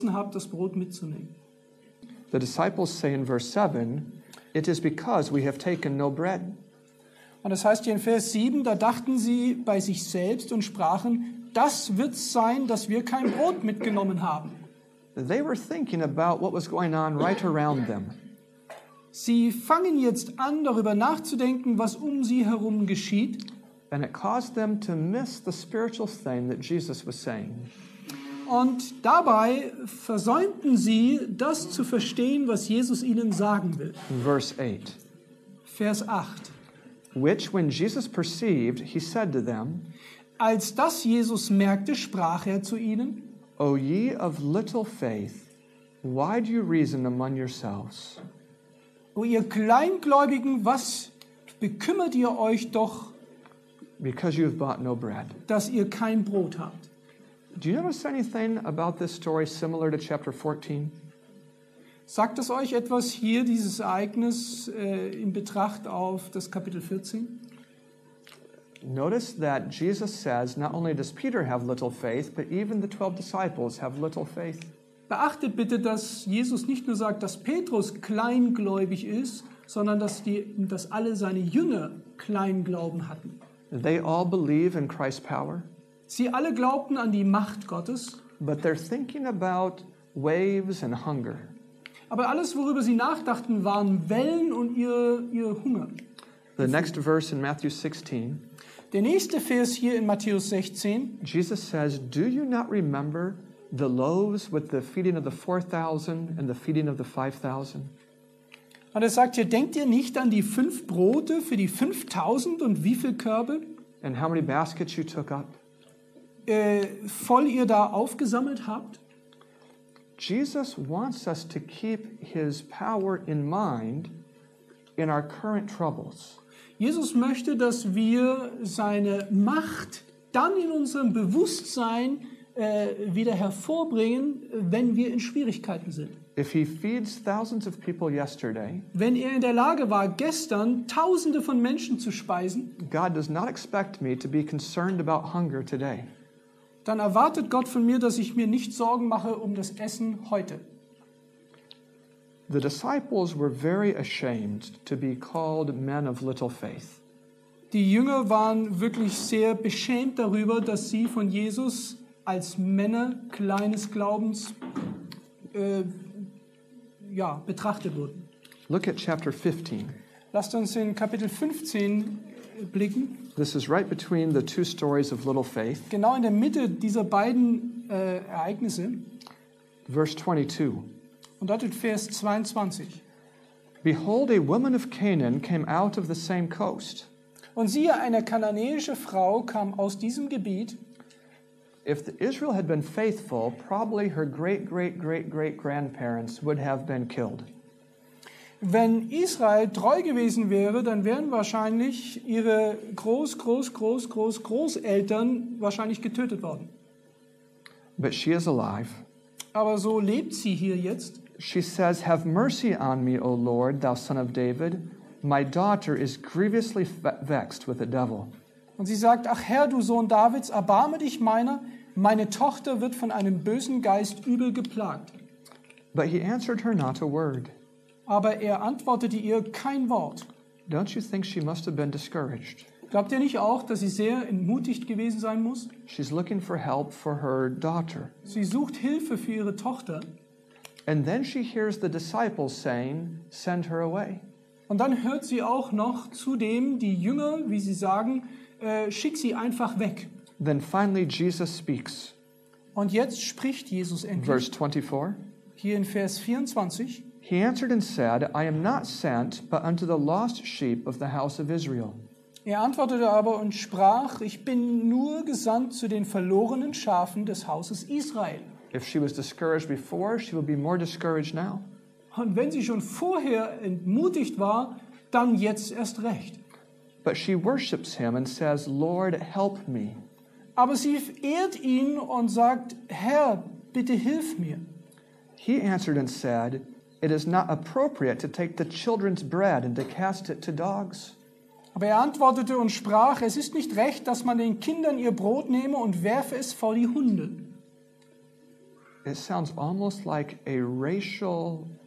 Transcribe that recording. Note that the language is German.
habt, das Brot mitzunehmen. The disciples say in verse 7, "It is because we have taken no bread." Und das heißt hier in Vers 7, da dachten sie bei sich selbst und sprachen, das wird's sein, dass wir kein Brot mitgenommen haben. They were thinking about what was going on right around them. Sie fangen jetzt an, darüber nachzudenken, was um sie herum geschieht. And it caused them to miss the spiritual thing that Jesus was saying. Und dabei versäumten sie, das zu verstehen, was Jesus ihnen sagen will. Verse 8. Vers 8. Which when Jesus perceived, he said to them, Als das Jesus merkte, sprach er zu ihnen, O ye of little faith, why do you reason among yourselves? O ihr Kleingläubigen, was bekümmert ihr euch doch, Because you have bought no bread. dass ihr kein Brot habt? Do you notice anything about this story similar to chapter 14? Sagt es euch etwas hier, dieses Ereignis in Betracht auf das Kapitel 14? Notice that Jesus says not only does Peter have little faith, but even the 12 disciples have little faith. Beachtet bitte, dass Jesus nicht nur sagt, dass Petrus kleingläubig ist, sondern dass alle seine Jünger Kleinglauben hatten. They all believe in Christ's power, Sie alle glaubten an die Macht Gottes, but they're thinking about waves and hunger. aber alles, worüber sie nachdachten, waren Wellen und ihr Hunger. The next verse in Matthew 16, Der nächste Vers hier in Matthäus 16, Jesus says, Do you not remember the loaves with the feeding of the 4,000 and the feeding of the 5,000? und er sagt hier, denkt ihr nicht an die 5 Brote für die 5.000 und wie viel Körbe And how many baskets you took up? voll ihr da aufgesammelt habt? Jesus wants us to keep his power in mind in our current troubles. Jesus möchte, dass wir seine Macht dann in unserem Bewusstsein wieder hervorbringen, wenn wir in Schwierigkeiten sind. If he feeds thousands of people yesterday, Wenn er in der Lage war, gestern Tausende von Menschen zu speisen, God does not expect me to be concerned about hunger today. dann erwartet Gott von mir, dass ich mir nicht Sorgen mache um das Essen heute. The disciples were very ashamed to be called men of little faith. Die Jünger waren wirklich sehr beschämt darüber, dass sie von Jesus als Männer kleines Glaubens betrachtet wurden. Look at chapter 15. Lasst uns in Kapitel 15 blicken. This is right between the two stories of little faith. Genau in der Mitte dieser beiden Ereignisse. Verse 22. Und dort in Vers 22. Behold, a woman of Canaan came out of the same coast. Und siehe, eine kananäische Frau kam aus diesem Gebiet. If Israel had been faithful, probably her great-great-great-great-grandparents would have been killed. Wenn Israel treu gewesen wäre, dann wären wahrscheinlich ihre Großeltern wahrscheinlich getötet worden. But she is alive. Aber so lebt sie hier jetzt. She says, Have mercy on me, O Lord, thou son of David. My daughter is grievously vexed with a devil. Und sie sagt, ach Herr, du Sohn Davids, erbarme dich meiner, meine Tochter wird von einem bösen Geist übel geplagt. But he answered her not a word. Aber er antwortete ihr kein Wort. Don't you think she must have been discouraged? Glaubt ihr nicht auch, dass sie sehr entmutigt gewesen sein muss? She's looking for help for her daughter. Sie sucht Hilfe für ihre Tochter. And then she hears the disciples saying, Send her away. Und dann hört sie auch noch zudem die Jünger, wie sie sagen, schick sie einfach weg. Then finally Jesus speaks. Und jetzt spricht Jesus endlich. Verse 24. Hier in Vers 24. He answered and said, I am not sent, but unto the lost sheep of the house of Israel. Er antwortete aber und sprach, ich bin nur gesandt zu den verlorenen Schafen des Hauses Israel. If she was discouraged before, she will be more discouraged now. Und wenn sie schon vorher entmutigt war, dann jetzt erst recht. But she worships him and says, Lord, help me. Aber sie ehrt ihn und sagt, Herr, bitte hilf mir. He answered and said, It is not appropriate to take the children's bread and to cast it to dogs. Aber er antwortete und sprach, es ist nicht recht, dass man den Kindern ihr Brot nehme und werfe es vor die Hunde. it sounds almost like a racial